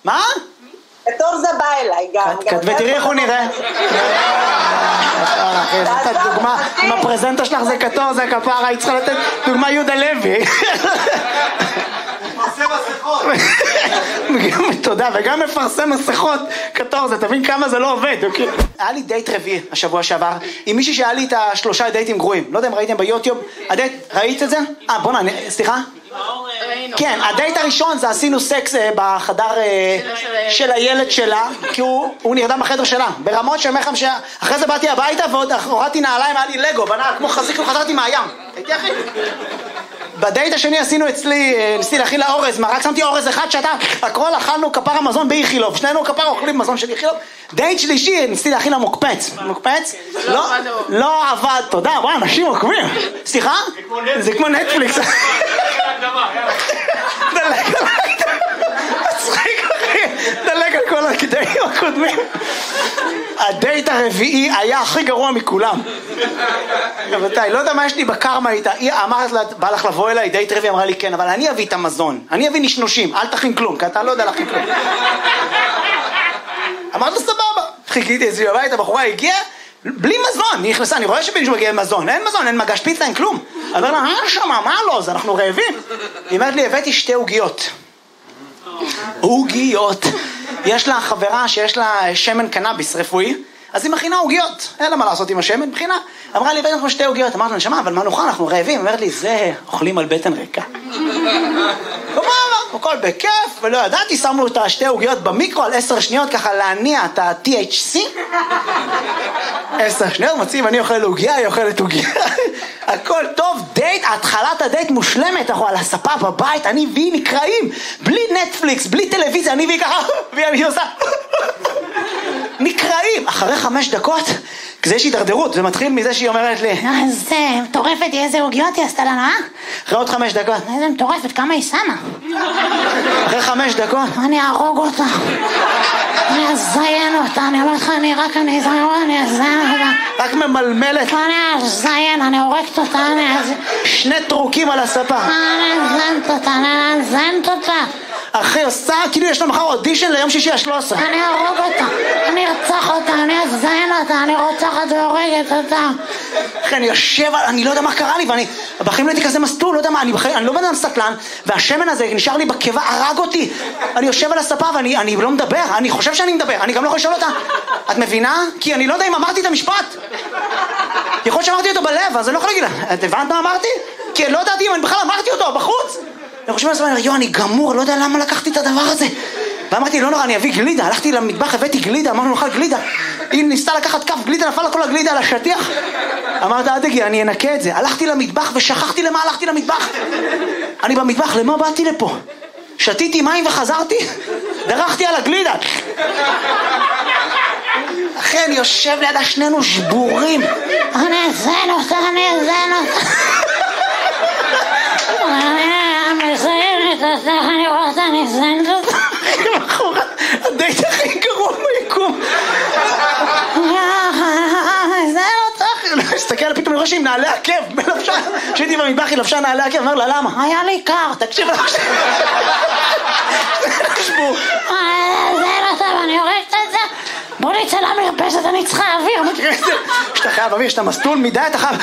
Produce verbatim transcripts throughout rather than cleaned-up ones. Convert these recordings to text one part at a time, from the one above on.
מה? קטור זה בא אליי גם. ותראי איך הוא נראה. דוגמה, עם הפרזנטה שלך זה קטור, זה כפרה, היא צריכה לתת דוגמה יהודה לוי. מפרסם מסכות. תודה, וגם מפרסם מסכות קטור, זה תבין כמה זה לא עובד. היה לי דייט רביעי השבוע שעבר, עם מישהי שהיה לי את השלושה דייטים גרועים. לא יודע אם ראיתם ביוטיוב, הדייט, ראית את זה? אה, בוא נענה, סליחה? כן, הדייט הראשון זה עשינו סקס בחדר של הילד שלה, כי הוא נרדם בחדר שלה, ברמות של מחם שאחרי זה באתי הביתה ועוד הורדתי נעליים, היה לי לגו, בנה כמו חזיק וחזרתי מהים. הייתי אחי? בדייט השני עשינו אצלי, ניסיתי להכין לה אורז, רק שמתי אורז אחד שאתה, הכל אכלנו כפר המזון באיכילוב, שנינו כפר אוכלים מזון של איכילוב. דייט שלישי, ניסיתי להכין לה מוקפץ. מוקפץ? לא עבד, תודה, וואי, אנשים עוקבים. סליחה? זה כמו נטפליקס. דלג עליי, מצחיק אחי, דלג על כל הקדעים הקודמים. הדייט הרביעי היה הכי גרוע מכולם. רבותיי, לא יודע מה יש לי בקרמה איתה. היא אמרת לה, בא לך לבוא אליי, דייט רביעי, אמרה לי כן, אבל אני אביא את המזון, אני אביא נשנושים, אל תכין כלום, כי אתה לא יודע להכין כלום. אמרת לה סבבה, חיכיתי אצלי בבית, הבחורה הגיעה בלי מזון, היא נכנסה, אני רואה שמישהו מגיע עם מזון, אין מזון, אין מגש פיצה, אין כלום. אני אומר לה, מה שמה, מה לא, אז אנחנו רעבים. היא אומרת לי, הבאתי שתי עוגיות. עוגיות. יש לה חברה שיש לה שמן קנאביס רפואי, אז היא מכינה עוגיות. אין לה מה לעשות עם השמן, מכינה. אמרה לי, הבאתי לנו שתי עוגיות. אמרת לה, נשמה, אבל מה נוכל, אנחנו רעבים. אמרת לי, זה, אוכלים על בטן ריקה. ומה, הכל בכיף, ולא ידעתי, שמנו את השתי עוגיות במיקרו על עשר שניות, ככה להניע את ה-טי אייץ' סי. עשר שניות, מציב, אני אוכל עוגיה, היא אוכלת עוגיה. הכל טוב, דייט, התחלת הדייט מושלמת, אנחנו על הספה בבית, אני והיא נקראים, בלי נטפליקס, בלי טלוויזיה, אני והיא ככה, והיא עושה, נקראים. אחרי חמש דקות, כזה יש התדרדרות, זה מתחיל מזה שהיא אומרת לי, איזה מטורפת, איזה עוגיות היא עשתה לנו, אה? אחרי עוד חמש דקות, איזה מטורפת, כמה היא שמה? אחרי חמש דקות, אני ארוג אותה, אני אזיין אותה, אני אומר לך, אני רק אני אזיין, אני אזיין אותה, רק ממלמלת, אני אזיין, אני הורגת אותה, אני אזיין, שני טרוקים על הספה, אני אזיינת אותה, אני אזיינת אותה, אחי עושה, כאילו יש לה מחר אודישן ליום שישי ה-שלוש עשרה. אני ארוג אותה, אני ארצח אותה, אני אזיין אותה, אני רוצחת והורגת אותה. אחי, אני יושב, אני לא יודע מה קרה לי, ואני, בחיים לא הייתי כזה מסטול, לא יודע מה, אני, בחיים, אני לא בן אדם סטלן, והשמן הזה נשאר לי בקיבה, הרג אותי. אני יושב על הספה ואני אני לא מדבר, אני חושב שאני מדבר, אני גם לא יכול לשאול אותה. את מבינה? כי אני לא יודע אם אמרתי את המשפט. יכול להיות שאמרתי אותו בלב, אז אני לא יכול להגיד לה, את הבנת מה אמרתי? כי לא ידעתי אם אני בכלל אמרתי אותו בחוץ. אני חושב לעצמי, יו, אני גמור, לא יודע למה לקחתי את הדבר הזה. ואמרתי, לא נורא, אני אביא גלידה. הלכתי למטבח, הבאתי גלידה, אמרנו, נאכל גלידה. היא ניסתה לקחת כף גלידה, נפל כל הגלידה על השטיח. אמרת, אל תגיע, אני אנקה את זה. הלכתי למטבח ושכחתי למה הלכתי למטבח. אני במטבח, למה באתי לפה? שתיתי מים וחזרתי, דרכתי על הגלידה. אחי, אני יושב ליד השנינו שבורים. אני אזיין אותה, אני אזיין אותה. אני אזיינת אותה, אני רוצה, אני אזיינת אותה. הדייט הכי גרוע ביקום. אני אזיין אותה. הסתכל עליה, פתאום אני רואה שהיא נעלי עקב בלבשה. כשהייתי במטבח היא לבשה נעלי עקב, אמר לה למה? היה לי קר. תקשיב לה. שבור. אני אזיין אותה ואני הורגת את זה. בוא נצא למרפסת, אני צריכה אוויר. שאתה חייב אוויר, שאתה מסטול מדי, אתה חייב.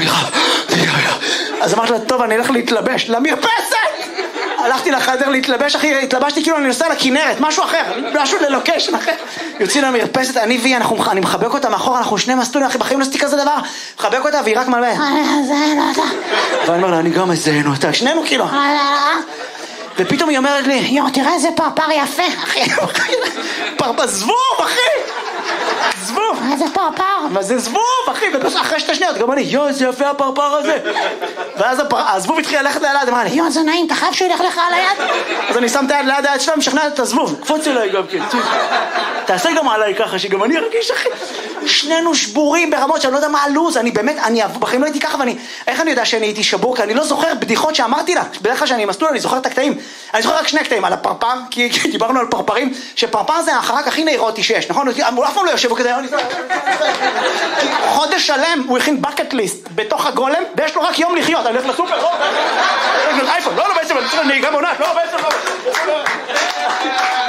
אז אמרתי לה, טוב, אני אלך להתלבש למרפסת. הלכתי לחדר להתלבש, אחי, התלבשתי כאילו אני נוסע לכנרת, משהו אחר, משהו ללוקיישן אחר. יוצאים למרפסת, אני והיא, אני מחבק אותה מאחור, אנחנו שני מסטולים, אחי, בחיים לא עשיתי כזה דבר. מחבק אותה והיא רק מלמד. אני אזיין אותה. ואני אומר לה, אני גם אזיין אותה, שנינו כאילו. ופתאום היא אומרת לי, יו, תראה איזה פרפר יפה, אחי. פרפר, זבוב, אחי. זבוב. איזה פרפר. אבל זה זבוב, אחי, ואחרי שתי שניות, גם אני, יו, איזה יפה הפרפר הזה. ואז הזבוב התחיל ללכת ליד, אמרה לי, יו, זה נעים, אתה חייב שהוא ילך לך על היד? אז אני שם את היד ליד היד שלה, משכנעת את הזבוב, קפוץ אליי גם כן. תעשה גם עליי ככה, שגם אני ארגיש, אחי. שנינו שבורים ברמות שאני לא יודע מה הלוז, אני באמת, אני בחיים לא הייתי ככה, ואני, איך אני יודע שאני הייתי שבור? כי אני לא זוכר בדיחות שאמרתי לה, בדרך כלל שאני מסטול, אני זוכר את הקטעים. אני זוכר רק שני קטעים, על הפרפר, כי דיברנו על פרפרים, שפרפר זה החרק הכי נאירוטי שיש, נכון? הוא אף פעם לא יושב כזה, חודש שלם הוא הכין בקט ליסט בתוך הגולם, ויש לו רק יום לחיות, אני הולך לסופר, לא, אייפון, לא, לא, בעצם, אני צריך נהיגה מונעת, לא, בעצם, לא.